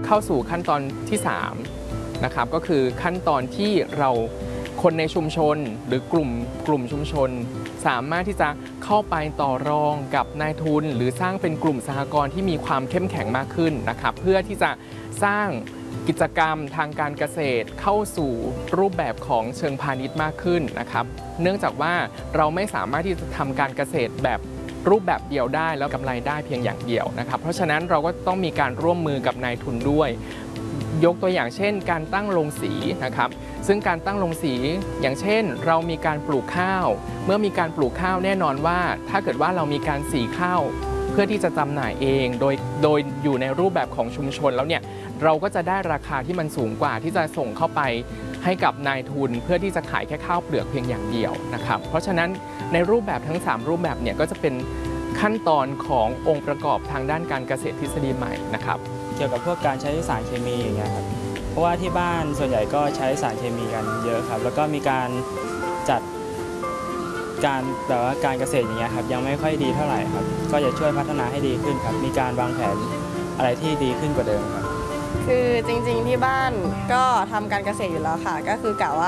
เข้าสู่ขั้นตอนที่3นะครับก็คือขั้นตอนที่เราคนในชุมชนหรือกลุ่มชุมชนสามารถที่จะเข้าไปต่อรองกับนายทุนหรือสร้างเป็นกลุ่มสหกรณ์ที่มีความเข้มแข็งมากขึ้นนะครับเพื่อที่จะสร้างกิจกรรมทางการเกษตรเข้าสู่รูปแบบของเชิงพาณิชย์มากขึ้นนะครับเนื่องจากว่าเราไม่สามารถที่จะทำการเกษตรแบบรูปแบบเดียวได้แล้วกำไรได้เพียงอย่างเดียวนะครับเพราะฉะนั้นเราก็ต้องมีการร่วมมือกับนายทุนด้วยยกตัวอย่างเช่นการตั้งโรงสีนะครับซึ่งการตั้งโรงสีอย่างเช่นเรามีการปลูกข้าวเมื่อมีการปลูกข้าวแน่นอนว่าถ้าเกิดว่าเรามีการสีข้าวเพื่อที่จะจำหน่ายเองโดยอยู่ในรูปแบบของชุมชนแล้วเนี่ยเราก็จะได้ราคาที่มันสูงกว่าที่จะส่งเข้าไปให้กับนายทุนเพื่อที่จะขายแค่ข้าวเปลือกเพียงอย่างเดียวนะครับเพราะฉะนั้นในรูปแบบทั้ง3รูปแบบเนี่ยก็จะเป็นขั้นตอนขององค์ประกอบทางด้านการเกษตรทฤษฎีใหม่นะครับเกี่ยวกับพวกการใช้สารเคมีอย่างเงี้ยครับเพราะว่าที่บ้านส่วนใหญ่ก็ใช้สารเคมีกันเยอะครับแล้วก็มีการจัดการแบบว่าการเกษตรอย่างเงี้ยครับยังไม่ค่อยดีเท่าไหร่ครับก็จะช่วยพัฒนาให้ดีขึ้นครับมีการวางแผนอะไรที่ดีขึ้นกว่าเดิมครับคือจริงๆที่บ้านก็ทำการเกษตรอยู่แล้วค่ะก็คือกะว่า